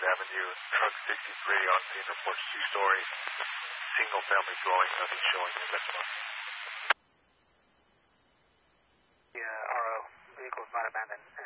Avenue, truck 63 on scene reports two-story, single-family dwelling, nothing showing in this one. The RO vehicle is not abandoned.